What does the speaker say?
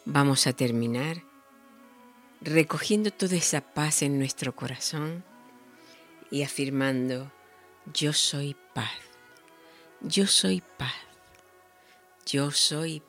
Vamos a terminar recogiendo toda esa paz en nuestro corazón y afirmando: yo soy paz, yo soy paz, yo soy